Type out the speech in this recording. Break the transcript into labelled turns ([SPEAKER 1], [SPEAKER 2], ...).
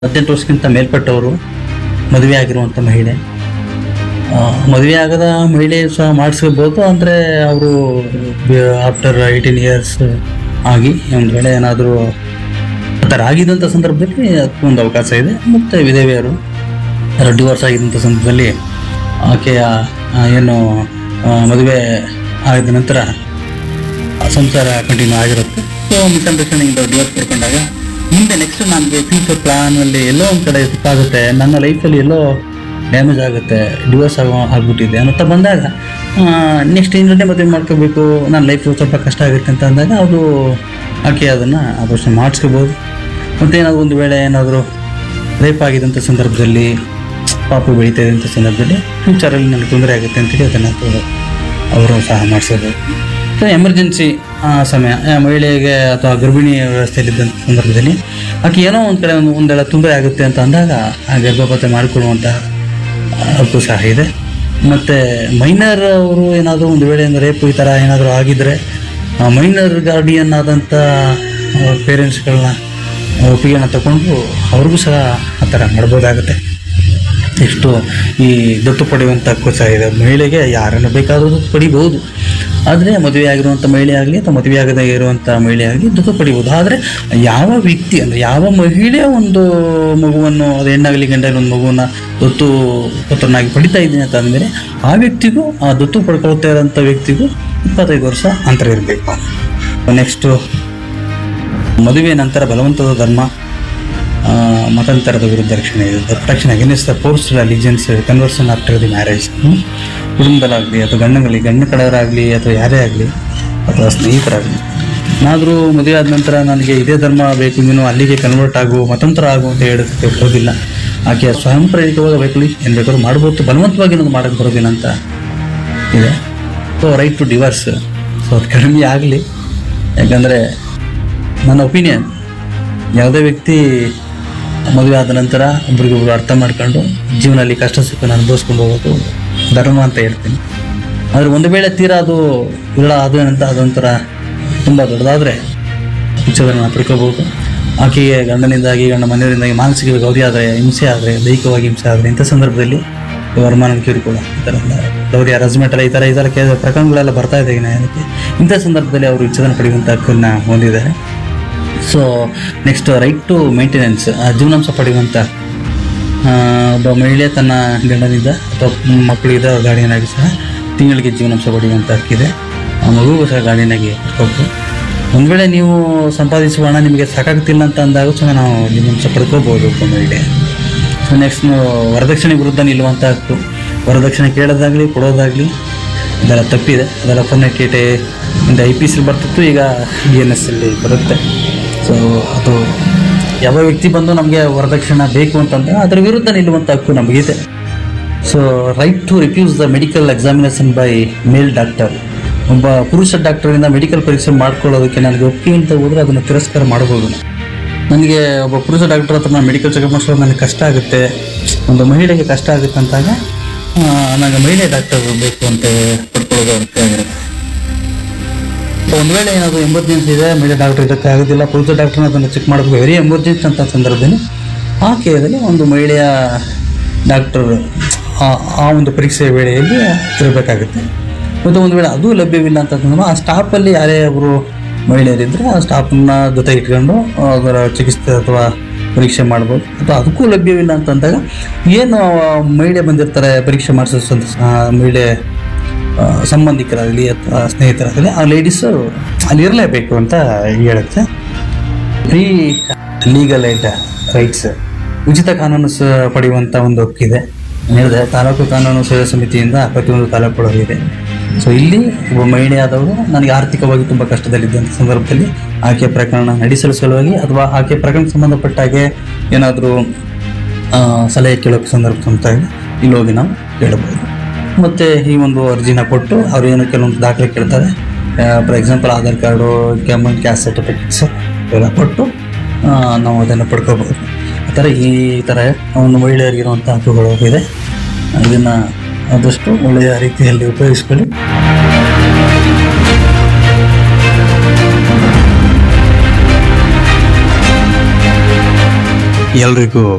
[SPEAKER 1] 18 ವರ್ಷಕ್ಕಿಂತ ಮೇಲ್ಪಟ್ಟವರು, ಮದುವೆ ಆಗಿರುವಂಥ ಮಹಿಳೆ. ಮದುವೆ ಆಗದ ಮಹಿಳೆ ಸಹ ಮಾಡಿಸ್ಕೋಬೋದು. ಅಂದರೆ ಅವರು ಆಫ್ಟರ್ 18 ಇಯರ್ಸ್ ಆಗಿ ಒಂದು ವೇಳೆ ಏನಾದರೂ ಆ ಥರ ಆಗಿದ್ದಂಥ ಸಂದರ್ಭದಲ್ಲಿ ಅದಕ್ಕೂ ಒಂದು ಅವಕಾಶ ಇದೆ. ಮತ್ತು ವಿಧವೆಯರು ಡಿವೋರ್ಸ್ ಆಗಿದ್ದಂಥ ಸಂದರ್ಭದಲ್ಲಿ ಆಕೆಯ ಏನು ಮದುವೆ ಆಗಿದ ನಂತರ ಸಂಸಾರ ಕಂಟಿನ್ಯೂ ಆಗಿರುತ್ತೆ. ಸೊ ಮಿಸ್ಅಂಡರ್ಸ್ಟ್ಯಾಂಡಿಂಗ್ ಡಿವೋರ್ಸ್ ಪಡ್ಕೊಂಡಾಗ ಮುಂದೆ ನೆಕ್ಸ್ಟ್ ನನಗೆ ಫ್ಯೂಚರ್ ಪ್ಲಾನಲ್ಲಿ ಎಲ್ಲೋ ಒಂದು ಕಡೆ ಆಗುತ್ತೆ, ನನ್ನ ಲೈಫಲ್ಲಿ ಎಲ್ಲೋ ಡ್ಯಾಮೇಜ್ ಆಗುತ್ತೆ, ಡಿವೋರ್ಸ್ ಆಗ್ಬಿಟ್ಟಿದೆ ಅನ್ನೋತ್ತ ಬಂದಾಗ ನೆಕ್ಸ್ಟ್ ಇನ್ನೊಂದೇ ಮದುವೆ ಮಾಡ್ಕೋಬೇಕು, ನನ್ನ ಲೈಫ್ ಸ್ವಲ್ಪ ಕಷ್ಟ ಆಗುತ್ತೆ ಅಂತ ಅಂದಾಗ ಅದು ಆಕೆ ಅದನ್ನು ಆಪರೇಷನ್ ಮಾಡಿಸ್ಕೋಬೋದು. ಮತ್ತು ಏನಾದರೂ ಒಂದು ವೇಳೆ ಏನಾದರೂ ರೇಪ್ ಆಗಿದ್ದಂಥ ಸಂದರ್ಭದಲ್ಲಿ, ಪಾಪು ಬೆಳೀತಾ ಇದ್ದಂಥ ಸಂದರ್ಭದಲ್ಲಿ ಫ್ಯೂಚರಲ್ಲಿ ನನಗೆ ತೊಂದರೆ ಆಗುತ್ತೆ ಅಂತೇಳಿ ಅದನ್ನು ಅವರು ಸಹ ಮಾಡಿಸೋದು. ಸೊ ಎಮರ್ಜೆನ್ಸಿ ಸಮಯ ಮಹಿಳೆಗೆ ಅಥವಾ ಗರ್ಭಿಣಿ ವ್ಯವಸ್ಥೆಯಲ್ಲಿದ್ದಂಥ ಸಂದರ್ಭದಲ್ಲಿ ಆಕೆ ಏನೋ ಒಂದು ಕಡೆ ಒಂದೆಲ್ಲ ತೊಂದರೆ ಆಗುತ್ತೆ ಅಂತ ಅಂದಾಗ ಆ ಗರ್ಭಪಾತ ಮಾಡಿಕೊಳ್ಳುವಂಥ ಹಕ್ಕು ಸಹ ಇದೆ. ಮತ್ತು ಮೈನರ್ ಅವರು ಏನಾದರೂ ಒಂದು ವೇಳೆ ರೇಪ್ ಈ ಥರ ಏನಾದರೂ ಆಗಿದ್ದರೆ ಮೈನರ್ ಗಾರ್ಡಿಯನ್ ಆದಂಥ ಪೇರೆಂಟ್ಸ್ಗಳನ್ನ ಒಪ್ಪಿಗೆಯನ್ನು ತಗೊಂಡು ಅವ್ರಿಗೂ ಸಹ ಆ ಥರ ಮಾಡ್ಬೋದಾಗುತ್ತೆ. ಎಷ್ಟು ಈ ದತ್ತು ಪಡೆಯುವಂಥ ಹಕ್ಕು ಸಹ ಇದೆ. ಮಹಿಳೆಗೆ ಯಾರನ್ನು ಬೇಕಾದರೂ ದತ್ತು ಪಡಿಬೋದು. ಆದರೆ ಮದುವೆ ಆಗಿರುವಂಥ ಮಹಿಳೆ ಆಗಲಿ ಅಥವಾ ಮದುವೆ ಆಗದೇ ಇರುವಂಥ ಮಹಿಳೆ ಆಗಲಿ ದತ್ತು ಪಡಿಬೋದು. ಆದರೆ ಯಾವ ವ್ಯಕ್ತಿ ಅಂದರೆ ಯಾವ ಮಹಿಳೆ ಒಂದು ಮಗುವನ್ನು, ಅದು ಹೆಣ್ಣಾಗಲಿ ಗಂಡಾಗಲಿ ಒಂದು ಮಗುವನ್ನು ದತ್ತು ಪುತ್ರನಾಗಿ ಪಡಿತಾ ಇದ್ದೀನಿ ಅಂತ ಅಂದಮೇಲೆ ಆ ವ್ಯಕ್ತಿಗೂ, ಆ ದತ್ತು ಪಡ್ಕೊಳ್ತಾ ಇರೋಂಥ ವ್ಯಕ್ತಿಗೂ 25 ವರ್ಷ ಅಂತರ ಇರಬೇಕು. ನೆಕ್ಸ್ಟು ಮದುವೆ ನಂತರ ಬಲವಂತದ ಧರ್ಮ, ಮತಾಂತರದ ವಿರುದ್ಧ ರಕ್ಷಣೆ ಇದೆ. Protection against the forced ಅಲಿಜೆನ್ಸ್ conversion after the marriage. ಕುಟುಂಬದಲ್ಲಾಗಲಿ ಅಥವಾ ಗಂಡು ಕಡೆಯವರಾಗಲಿ ಅಥವಾ ಯಾರೇ ಆಗಲಿ ಅಥವಾ ಸ್ನೇಹಿತರಾಗಲಿ ಏನಾದರೂ ಮದುವೆ ಆದ ನಂತರ ನನಗೆ ಇದೇ ಧರ್ಮ ಬೇಕು, ನೀನು ಅಲ್ಲಿಗೆ ಕನ್ವರ್ಟ್ ಆಗು, ಮತಾಂತರ ಆಗು ಅಂತ ಹೇಳೋದಕ್ಕೆ ಬರೋದಿಲ್ಲ. ಆಕೆ ಸ್ವಯಂ ಪ್ರೇರಿತವಾಗಿ ಬೇಕಲ್ಲಿ ಏನು ಬೇಕಾದ್ರೂ ಮಾಡ್ಬೋದು, ಬಲವಂತವಾಗಿ ನನಗೆ ಮಾಡೋಕ್ಕೆ ಬರೋದಿಲ್ಲ ಅಂತ ಇದೆ. So right to divorce so ಅದು ಕಡಿಮೆ ಆಗಲಿ. ಯಾಕಂದರೆ ನನ್ನ ಒಪಿನಿಯನ್, ಯಾವುದೇ ವ್ಯಕ್ತಿ ಮದುವೆ ಆದ ನಂತರ ಒಬ್ರಿಗೊಬ್ರು ಅರ್ಥ ಮಾಡ್ಕೊಂಡು ಜೀವನದಲ್ಲಿ ಕಷ್ಟ ಸುಖನ ಅನುಭವಿಸ್ಕೊಂಡು ಹೋಗೋದು ಧರ್ಮ ಅಂತ ಹೇಳ್ತೀನಿ. ಆದರೆ ಒಂದು ವೇಳೆ ತೀರಾ ಅದು ಅದು ಏನಂತ ಅದೊಂಥರ ತುಂಬ ದೊಡ್ಡದಾದರೆ ವಿಚ್ಛೇದನ ಪಡ್ಕೋಬೋದು. ಆಕೆಗೆ ಗಂಡನಿಂದಾಗಿ, ಗಂಡ ಮನೆಯವರಿಂದಾಗಿ ಮಾನಸಿಕ ಗೌರಿ ಆದರೆ, ಹಿಂಸೆ ಆದರೆ, ದೈಹಿಕವಾಗಿ ಹಿಂಸೆ ಆದರೆ, ಇಂಥ ಸಂದರ್ಭದಲ್ಲಿ ವರಮಾನ ಕಿರುಕುಳ ಈ ಥರ ಗೌರಿ ಹರಾಸ್ಮೆಂಟ್ ಎಲ್ಲ ಈ ಥರ ಪ್ರಕರಣಗಳೆಲ್ಲ ಬರ್ತಾ ಇದೆ ನ್ಯಾಯಾಲಯಕ್ಕೆ. ಇಂಥ ಸಂದರ್ಭದಲ್ಲಿ ಅವರು ವಿಚ್ಛೇದನ ಪಡೆಯುವಂಥ ಹಕ್ಕನ್ನು ಹೊಂದಿದ್ದಾರೆ. So next right to maintenance, ಜೀವನಾಂಶ ಪಡೆಯುವಂಥ ಒಬ್ಬ ಮಹಿಳೆ ತನ್ನ ಗಂಡನಿಂದ ಅಥವಾ ಮಕ್ಕಳಿಂದ ಗಾರ್ಡಿಯನಾಗಿ ಸಹ ತಿಂಗಳಿಗೆ ಜೀವನಾಂಶ ಪಡೆಯುವಂಥ ಹಕ್ಕಿದೆ. ಆ ಮಗುಗೂ ಸಹ ಗಾರ್ಡಿಯನಾಗಿ ಪಡ್ಕೋಬೋದು. ಒಂದು ವೇಳೆ ನೀವು ಸಂಪಾದಿಸುವ ಹಣ ನಿಮಗೆ ಸಾಕಾಗ್ತಿಲ್ಲ ಅಂತ ಅಂದಾಗ ಸಹ ನಾವು ಜೀವನಾಂಶ ಪಡ್ಕೋಬೋದು ಒಬ್ಬ ಮಹಿಳೆ. ಸೊ ನೆಕ್ಸ್ಟ್ ವರದಕ್ಷಿಣೆ ವಿರುದ್ಧ ನಿಲ್ಲುವಂಥ ಹಕ್ಕು. ವರದಕ್ಷಿಣೆ ಕೇಳೋದಾಗಲಿ ಕೊಡೋದಾಗಲಿ ಅದೆಲ್ಲ ತಪ್ಪಿದೆ. ಅದೆಲ್ಲ ಪೊನ್ನಕೇಟೆ ಇಂದ IPC ಬರ್ತಿತ್ತು, ಈಗ BNS ಅಲ್ಲಿ ಬರುತ್ತೆ. ಸೊ ಅದು ಯಾವ ವ್ಯಕ್ತಿ ಬಂದು ನಮಗೆ ವರದಕ್ಷಿಣೆ ಬೇಕು ಅಂತಂದರೆ ಅದರ ವಿರುದ್ಧ ನಿಲ್ಲುವಂಥ ಹಕ್ಕು ನಮಗಿದೆ. So right to refuse the medical examination by mail doctor. ಒಬ್ಬ ಪುರುಷ ಡಾಕ್ಟರಿಂದ ಮೆಡಿಕಲ್ ಪರೀಕ್ಷೆ ಮಾಡ್ಕೊಳ್ಳೋದಕ್ಕೆ ನನಗೆ ಒಪ್ಪಿಗೆ ಅಂತ ಹೋದರೆ ಅದನ್ನು ತಿರಸ್ಕಾರ ಮಾಡ್ಬೋದು. ನನಗೆ ಒಬ್ಬ ಪುರುಷ ಡಾಕ್ಟರ್ ಹತ್ರ ನಾನು ಮೆಡಿಕಲ್ ಚೆಕಪ್ ಮಾಡಿಸೋದು ನನಗೆ ಕಷ್ಟ ಆಗುತ್ತೆ, ಒಂದು ಮಹಿಳೆಗೆ ಕಷ್ಟ ಆಗುತ್ತೆ ಅಂತಾಗ ನನಗೆ ಮಹಿಳೆ ಡಾಕ್ಟರ್ ಬೇಕು ಅಂತ ಪಡ್ಕೊಳ್ಳೋದು ಆಗಿರುತ್ತೆ. ಒಂದು ವೇಳೆ ಏನಾದರೂ ಎಮರ್ಜೆನ್ಸಿ ಇದೆ, ಮಹಿಳೆ ಡಾಕ್ಟರ್ ಇದಕ್ಕೆ ಆಗೋದಿಲ್ಲ, ಪುರುಷ ಡಾಕ್ಟರ್ನ ಅದನ್ನು ಚೆಕ್ ಮಾಡಬೇಕು, ವೆರಿ ಎಮರ್ಜೆನ್ಸಿ ಅಂತ ಸಂದರ್ಭದಲ್ಲಿ ಆ ಕೇಳದಲ್ಲಿ ಒಂದು ಮಹಿಳೆಯ ಡಾಕ್ಟರ್ ಆ ಒಂದು ಪರೀಕ್ಷೆಯ ವೇಳೆಯಲ್ಲಿ ಇರಬೇಕಾಗುತ್ತೆ. ಮತ್ತು ಒಂದು ವೇಳೆ ಅದು ಲಭ್ಯವಿಲ್ಲ ಅಂತಂದ್ರೆ ಆ ಸ್ಟಾಫಲ್ಲಿ ಯಾರೇ ಒಬ್ಬರು ಮಹಿಳೆಯರಿದ್ದರೆ ಆ ಸ್ಟಾಫನ್ನ ಜೊತೆ ಇಟ್ಕೊಂಡು ಅದರ ಚಿಕಿತ್ಸೆ ಅಥವಾ ಪರೀಕ್ಷೆ ಮಾಡ್ಬೋದು. ಅಥವಾ ಅದಕ್ಕೂ ಲಭ್ಯವಿಲ್ಲ ಅಂತಂದಾಗ ಏನು ಮಹಿಳೆ ಬಂದಿರ್ತಾರೆ ಪರೀಕ್ಷೆ ಮಾಡಿಸೋ ಮಹಿಳೆ ಸಂಬಂಧಿಕರಾಗಲಿ ಅಥವಾ ಸ್ನೇಹಿತರಾಗಲಿ ಆ ಲೇಡೀಸು ಅಲ್ಲಿ ಇರಲೇಬೇಕು ಅಂತ ಹೇಳುತ್ತೆ. ಫ್ರೀ ಲೀಗಲ್ ಏಡ್ ರೈಟ್ಸ್, ಉಚಿತ ಕಾನೂನು ಪಡೆಯುವಂಥ ಒಂದು ಹಕ್ಕಿದೆ. ಹೇಳಿದೆ ತಾಲೂಕು ಕಾನೂನು ಸೇವಾ ಸಮಿತಿಯಿಂದ ಪ್ರತಿಯೊಂದು ತಾಲೂಕುಗಳಿದೆ. ಸೊ ಇಲ್ಲಿ ಒಬ್ಬ ಮಹಿಳೆಯಾದವರು ನನಗೆ ಆರ್ಥಿಕವಾಗಿ ತುಂಬ ಕಷ್ಟದಲ್ಲಿದ್ದಂಥ ಸಂದರ್ಭದಲ್ಲಿ ಆಕೆ ಪ್ರಕರಣ ನಡೆಸಲು ಸಲುವಾಗಿ ಅಥವಾ ಆಕೆ ಪ್ರಕರಣಕ್ಕೆ ಸಂಬಂಧಪಟ್ಟ ಹಾಗೆ ಏನಾದರೂ ಸಲಹೆ ಕೇಳೋಕ್ಕೆ ಸಂದರ್ಭ ಇಲ್ಲಿ ಹೋಗಿ ನಾವು ಕೇಳಬಹುದು. ಮತ್ತು ಈ ಒಂದು ಅರ್ಜಿನ ಕೊಟ್ಟು ಅವರು ಏನು ಕೆಲವೊಂದು ದಾಖಲೆ ಕೇಳ್ತಾರೆ. For example Aadhaar card, caste certificates ಇವೆಲ್ಲ ಕೊಟ್ಟು ನಾವು ಅದನ್ನು ಪಡ್ಕೋಬಹುದು. ಆ ಥರ ಈ ಥರ ಒಂದು ಮಹಿಳೆಯರಿಗಿರುವಂಥ ಹಕ್ಕುಗಳು ಇದೆ. ಇದನ್ನು ಆದಷ್ಟು ಒಳ್ಳೆಯ ರೀತಿಯಲ್ಲಿ ಉಪಯೋಗಿಸ್ಕೊಳ್ಳಿ.
[SPEAKER 2] ಎಲ್ರಿಗೂ